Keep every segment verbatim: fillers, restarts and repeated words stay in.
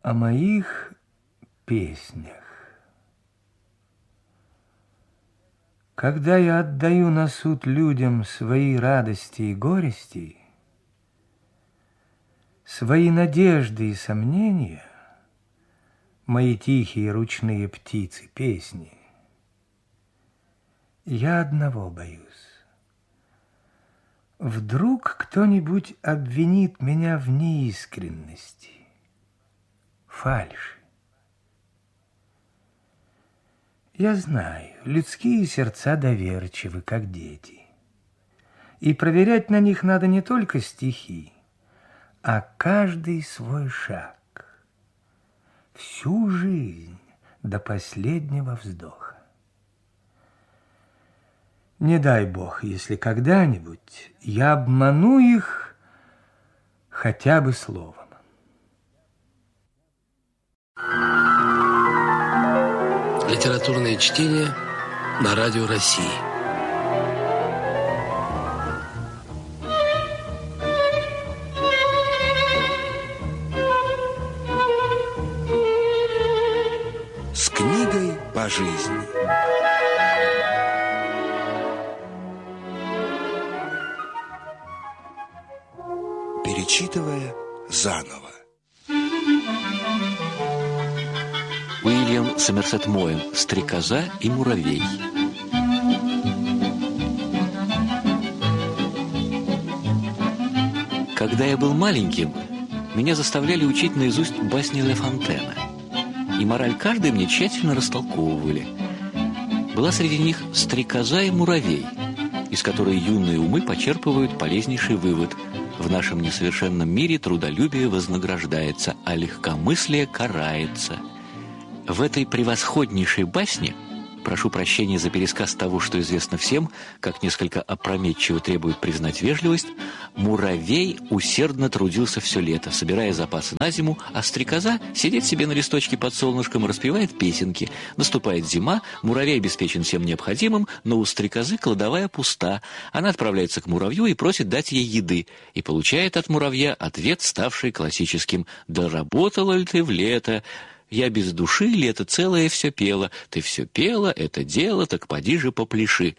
О моих песнях. Когда я отдаю на суд людям свои радости и горести, свои надежды и сомнения, мои тихие ручные птицы песни, я одного боюсь. Вдруг кто-нибудь обвинит меня в неискренности, фальши. Я знаю, людские сердца доверчивы, как дети, и проверять на них надо не только стихи, а каждый свой шаг, всю жизнь до последнего вздоха. Не дай Бог, если когда-нибудь я обману их хотя бы словом. Литературное чтение на Радио России. С книгой по жизни. Перечитывая заново. Уильям Сомерсет Моэм «Стрекоза и муравей». Когда я был маленьким, меня заставляли учить наизусть басни Ля Фонтена. И мораль каждой мне тщательно растолковывали. Была среди них «Стрекоза и муравей», из которой юные умы почерпывают полезнейший вывод: в нашем несовершенном мире трудолюбие вознаграждается, а легкомыслие карается. В этой превосходнейшей басне, прошу прощения за пересказ того, что известно всем, как несколько опрометчиво требует признать вежливость, муравей усердно трудился все лето, собирая запасы на зиму, а стрекоза сидит себе на листочке под солнышком и распевает песенки. Наступает зима, муравей обеспечен всем необходимым, но у стрекозы кладовая пуста. Она отправляется к муравью и просит дать ей еды, и получает от муравья ответ, ставший классическим: «Да работала ли ты в лето? Я без души лето целое все пела. Ты все пела, это дело, так поди же попляши».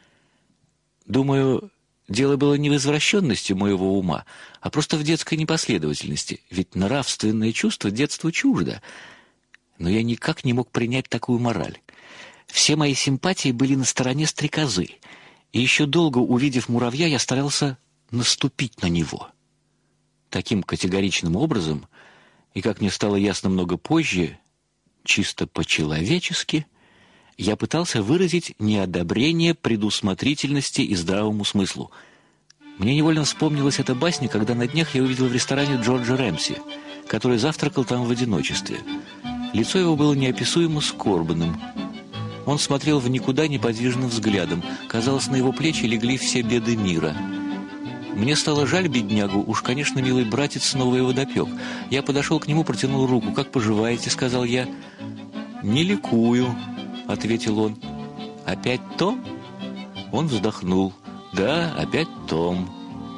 Думаю, дело было не в извращенности моего ума, а просто в детской непоследовательности. Ведь нравственное чувство детству чуждо. Но я никак не мог принять такую мораль. Все мои симпатии были на стороне стрекозы. И еще долго, увидев муравья, я старался наступить на него. Таким категоричным образом, и, как мне стало ясно много позже, чисто по-человечески, я пытался выразить неодобрение предусмотрительности и здравому смыслу. Мне невольно вспомнилась эта басня, когда на днях я увидел в ресторане Джорджа Рэмси, который завтракал там в одиночестве. Лицо его было неописуемо скорбным. Он смотрел в никуда неподвижным взглядом. Казалось, на его плечи легли все беды мира. Мне стало жаль беднягу, уж, конечно, милый братец снова его допек. Я подошел к нему, протянул руку. «Как поживаете?» — сказал я. «Не ликую», — ответил он. «Опять Том?» Он вздохнул. «Да, опять Том».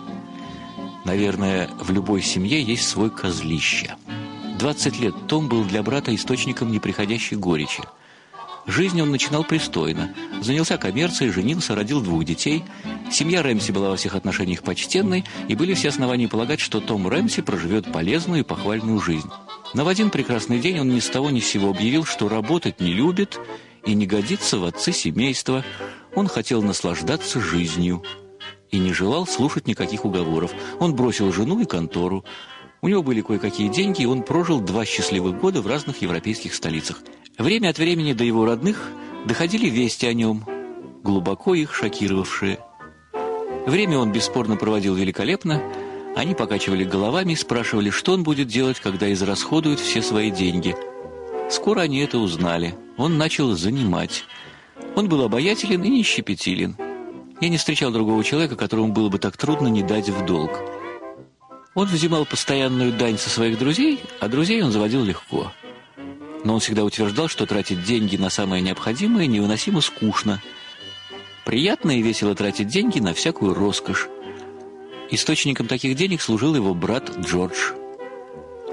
Наверное, в любой семье есть свой козлище. Двадцать лет Том был для брата источником неприходящей горечи. Жизнь он начинал пристойно. Занялся коммерцией, женился, родил двух детей. Семья Рэмси была во всех отношениях почтенной, и были все основания полагать, что Том Рэмси проживет полезную и похвальную жизнь. Но в один прекрасный день он ни с того ни с сего объявил, что работать не любит и не годится в отцы семейства. Он хотел наслаждаться жизнью и не желал слушать никаких уговоров. Он бросил жену и контору. У него были кое-какие деньги, и он прожил два счастливых года в разных европейских столицах. Время от времени до его родных доходили вести о нем, глубоко их шокировавшие. Время он бесспорно проводил великолепно. Они покачивали головами и спрашивали, что он будет делать, когда израсходует все свои деньги. Скоро они это узнали. Он начал занимать. Он был обаятелен и не щепетилен. Я не встречал другого человека, которому было бы так трудно не дать в долг. Он взимал постоянную дань со своих друзей, а друзей он заводил легко. Но он всегда утверждал, что тратить деньги на самое необходимое невыносимо скучно. Приятно и весело тратить деньги на всякую роскошь. Источником таких денег служил его брат Джордж.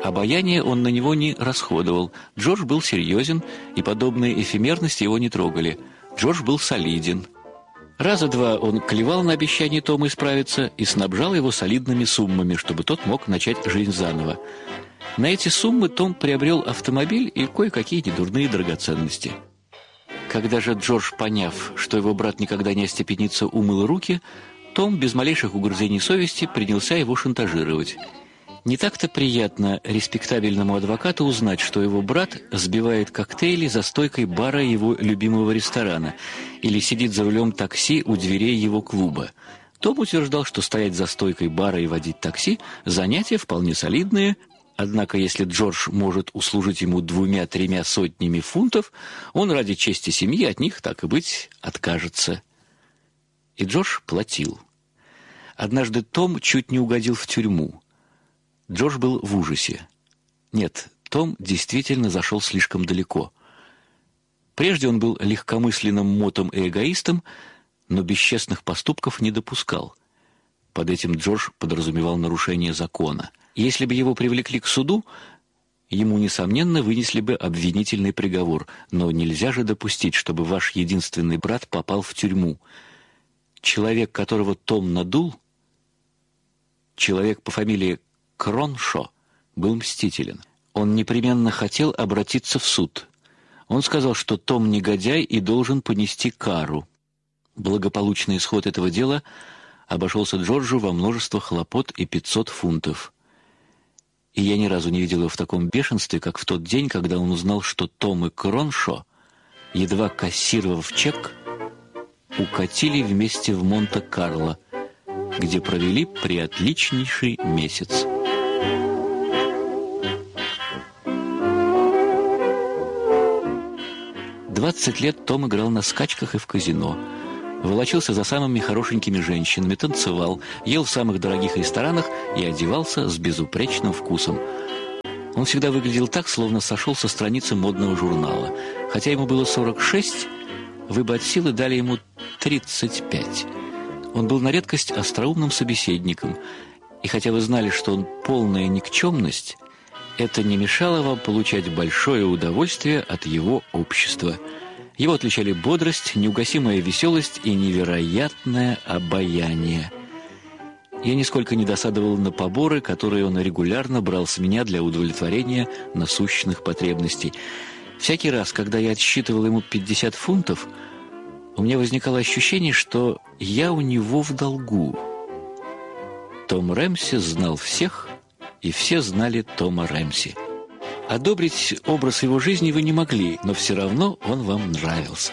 Обаяние он на него не расходовал. Джордж был серьезен, и подобные эфемерности его не трогали. Джордж был солиден. Раза два он клевал на обещание Тома исправиться и снабжал его солидными суммами, чтобы тот мог начать жизнь заново. На эти суммы Том приобрел автомобиль и кое-какие недурные драгоценности. Когда же Джордж, поняв, что его брат никогда не остепенится, умыл руки, Том без малейших угрызений совести принялся его шантажировать. Не так-то приятно респектабельному адвокату узнать, что его брат сбивает коктейли за стойкой бара его любимого ресторана или сидит за рулем такси у дверей его клуба. Том утверждал, что стоять за стойкой бара и водить такси – занятия вполне солидные, однако если Джордж может услужить ему двумя-тремя сотнями фунтов, он ради чести семьи от них, так и быть, откажется. И Джордж платил. Однажды Том чуть не угодил в тюрьму. Джордж был в ужасе. Нет, Том действительно зашел слишком далеко. Прежде он был легкомысленным мотом и эгоистом, но бесчестных поступков не допускал. Под этим Джордж подразумевал нарушение закона. Если бы его привлекли к суду, ему, несомненно, вынесли бы обвинительный приговор. Но нельзя же допустить, чтобы ваш единственный брат попал в тюрьму. Человек, которого Том надул, человек по фамилии Кроншо, был мстителен. Он непременно хотел обратиться в суд. Он сказал, что Том негодяй и должен понести кару. Благополучный исход этого дела обошелся Джорджу во множество хлопот и пятьсот фунтов. И я ни разу не видел его в таком бешенстве, как в тот день, когда он узнал, что Том и Кроншо, едва кассировав чек, укатили вместе в Монте-Карло, где провели приотличнейший месяц. Двадцать лет Том играл на скачках и в казино, волочился за самыми хорошенькими женщинами, танцевал, ел в самых дорогих ресторанах и одевался с безупречным вкусом. Он всегда выглядел так, словно сошел со страницы модного журнала. Хотя ему было сорок шесть, вы бы от силы дали ему тридцать пять. Он был на редкость остроумным собеседником, и хотя вы знали, что он полная никчемность, это не мешало вам получать большое удовольствие от его общества. Его отличали бодрость, неугасимая веселость и невероятное обаяние. Я нисколько не досадовал на поборы, которые он регулярно брал с меня для удовлетворения насущных потребностей. Всякий раз, когда я отсчитывал ему пятьдесят фунтов, у меня возникало ощущение, что я у него в долгу. Том Рэмси знал всех, и все знали Тома Рэмси. Одобрить образ его жизни вы не могли, но все равно он вам нравился.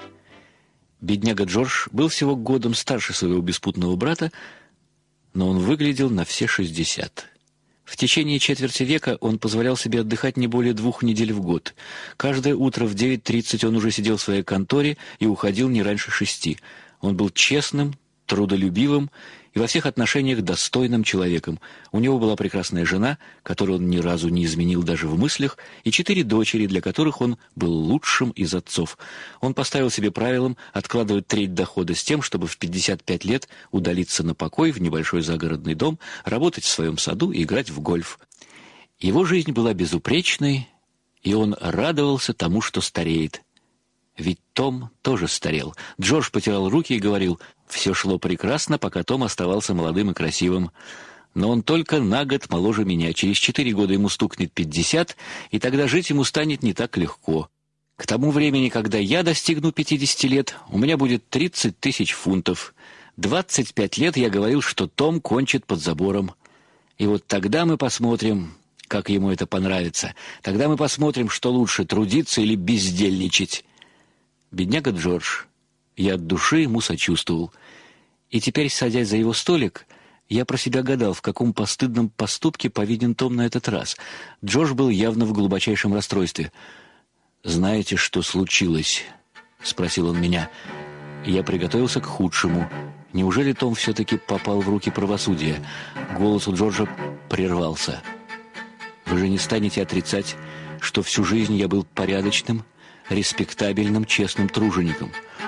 Бедняга Джордж был всего годом старше своего беспутного брата, но он выглядел на все шестьдесят. В течение четверти века он позволял себе отдыхать не более двух недель в год. Каждое утро в девять тридцать он уже сидел в своей конторе и уходил не раньше шести. Он был честным, трудолюбивым и во всех отношениях достойным человеком. У него была прекрасная жена, которую он ни разу не изменил даже в мыслях, и четыре дочери, для которых он был лучшим из отцов. Он поставил себе правилом откладывать треть дохода с тем, чтобы в пятьдесят пять лет удалиться на покой в небольшой загородный дом, работать в своем саду и играть в гольф. Его жизнь была безупречной, и он радовался тому, что стареет. Ведь Том тоже старел. Джордж потирал руки и говорил: «Все шло прекрасно, пока Том оставался молодым и красивым. Но он только на год моложе меня. Через четыре года ему стукнет пятьдесят, и тогда жить ему станет не так легко. К тому времени, когда я достигну пятидесяти лет, у меня будет тридцать тысяч фунтов. двадцать пять лет я говорил, что Том кончит под забором. И вот тогда мы посмотрим, как ему это понравится. Тогда мы посмотрим, что лучше, трудиться или бездельничать». Бедняга Джордж. Я от души ему сочувствовал. И теперь, садясь за его столик, я про себя гадал, в каком постыдном поступке повинен Том на этот раз. Джордж был явно в глубочайшем расстройстве. «Знаете, что случилось?» — спросил он меня. Я приготовился к худшему. Неужели Том все-таки попал в руки правосудия? Голос у Джорджа прервался. «Вы же не станете отрицать, что всю жизнь я был порядочным, респектабельным, честным тружеником.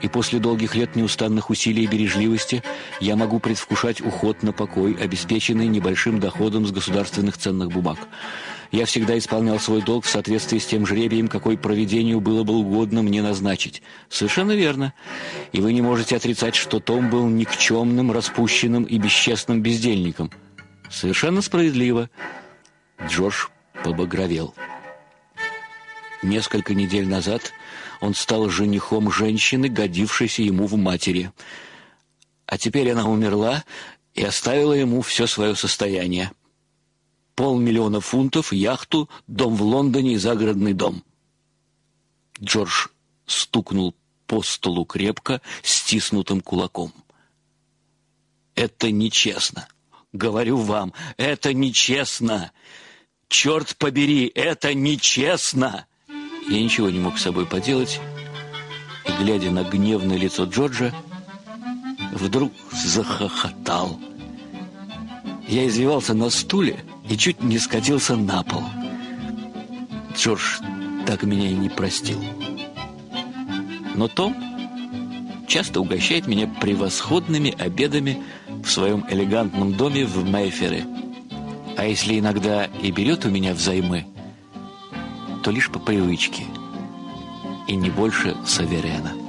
и после долгих лет неустанных усилий и бережливости я могу предвкушать уход на покой, обеспеченный небольшим доходом с государственных ценных бумаг. Я всегда исполнял свой долг в соответствии с тем жребием, какой провидению было бы угодно мне назначить. Совершенно верно. И вы не можете отрицать, что Том был никчемным, распущенным и бесчестным бездельником. Совершенно справедливо. Джордж побагровел. Несколько недель назад он стал женихом женщины, годившейся ему в матери. А теперь она умерла и оставила ему все свое состояние. Полмиллиона фунтов, яхту, дом в Лондоне и загородный дом. Джордж стукнул по столу крепко, стиснутым кулаком. «Это нечестно. Говорю вам, это нечестно. Черт побери, это нечестно!» Я ничего не мог с собой поделать, и, глядя на гневное лицо Джорджа, вдруг захохотал. Я извивался на стуле и чуть не скатился на пол. Джордж так меня и не простил. Но Том часто угощает меня превосходными обедами в своем элегантном доме в Мейфере. А если иногда и берет у меня взаймы, то лишь по привычке, и не больше суверена.